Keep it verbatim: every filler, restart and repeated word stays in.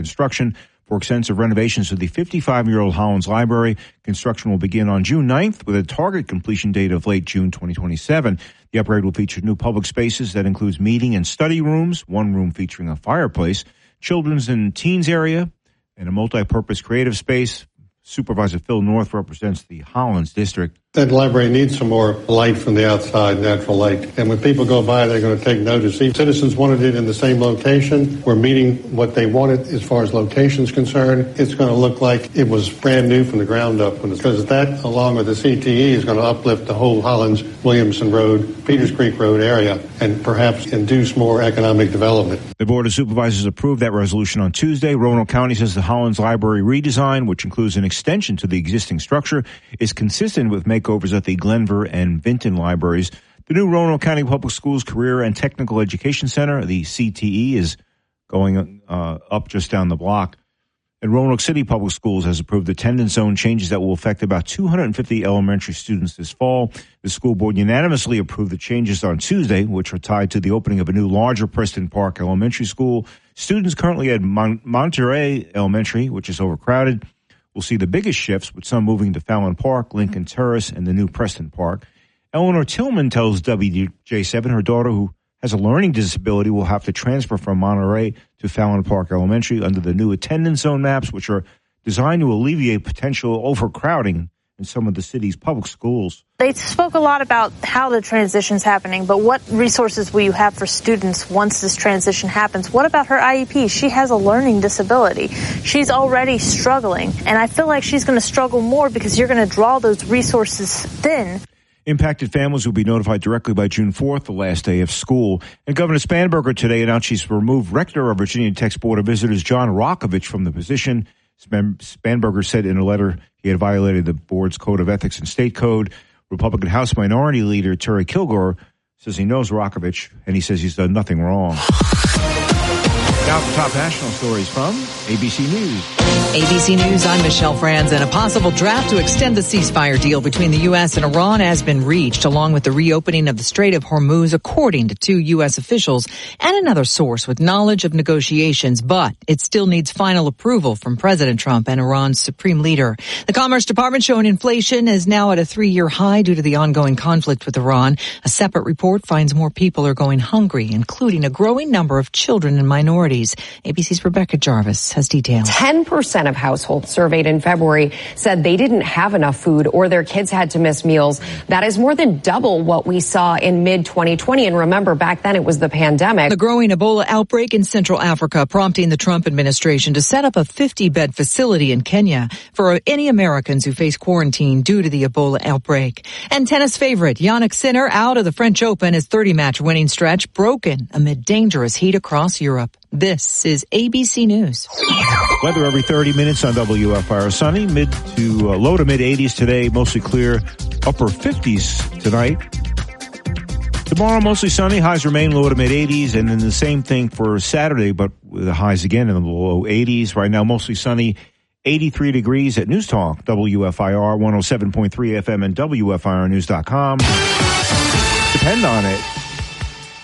construction for extensive renovations to the fifty-five-year-old Hollins Library. Construction will begin on June ninth with a target completion date of late June twenty twenty-seven. The upgrade will feature new public spaces that includes meeting and study rooms, one room featuring a fireplace, children's and teens area, and a multi-purpose creative space. Supervisor Phil North represents the Hollins district. That library needs some more light from the outside, natural light. And when people go by, they're going to take notice. The citizens wanted it in the same location. We're meeting what they wanted as far as location is concerned. It's going to look like it was brand new from the ground up. Because that, along with the C T E, is going to uplift the whole Hollins, Williamson Road, Peters Creek Road area and perhaps induce more economic development. The Board of Supervisors approved that resolution on Tuesday. Roanoke County says the Hollins Library redesign, which includes an extension to the existing structure, is consistent with makeovers at the Glenver and Vinton libraries. The new Roanoke County Public Schools Career and Technical Education Center, the C T E, is going uh, up just down the block. And Roanoke City Public Schools has approved attendance zone changes that will affect about two hundred fifty elementary students this fall. The school board unanimously approved the changes on Tuesday, which are tied to the opening of a new larger Preston Park Elementary School. Students currently at Mon- Monterey Elementary, which is overcrowded, will see the biggest shifts, with some moving to Fallon Park, Lincoln Terrace, and the new Preston Park. Eleanor Tillman tells W J seven her daughter, who has a learning disability, will have to transfer from Monterey to Fallon Park Elementary under the new attendance zone maps, which are designed to alleviate potential overcrowding in some of the city's public schools. They spoke a lot about how the transition's happening, but what resources will you have for students once this transition happens? What about her I E P? She has a learning disability. She's already struggling, and I feel like she's going to struggle more because you're going to draw those resources thin. Impacted families will be notified directly by June fourth, the last day of school. And Governor Spanberger today announced she's removed Rector of Virginia Tech's Board of Visitors John Rokovich from the position. Spanberger said in a letter he had violated the board's code of ethics and state code. Republican House Minority Leader Terry Kilgore says he knows Rokovich, and he says he's done nothing wrong. Now the top national stories from A B C News. A B C News, I'm Michelle Franz, and a possible draft to extend the ceasefire deal between the U S and Iran has been reached, along with the reopening of the Strait of Hormuz, according to two U S officials and another source with knowledge of negotiations, but it still needs final approval from President Trump and Iran's supreme leader. The Commerce Department showing inflation is now at a three-year high due to the ongoing conflict with Iran. A separate report finds more people are going hungry, including a growing number of children and minorities. A B C's Rebecca Jarvis has details. ten percent of households surveyed in February said they didn't have enough food or their kids had to miss meals. That is more than double what we saw in mid twenty twenty. And remember, back then it was the pandemic. The growing Ebola outbreak in Central Africa prompting the Trump administration to set up a fifty-bed facility in Kenya for any Americans who face quarantine due to the Ebola outbreak. And tennis favorite Jannik Sinner out of the French Open, his thirty-match winning stretch broken amid dangerous heat across Europe. This is A B C News. Weather every thirty minutes on W F I R. Sunny, mid to uh, low to mid eighties today, mostly clear, upper fifties tonight. Tomorrow, mostly sunny, highs remain low to mid eighties, and then the same thing for Saturday, but with the highs again in the low eighties. Right now, mostly sunny, eighty-three degrees at News Talk, W F I R, one oh seven point three F M and W F I R news dot com. Depend on it.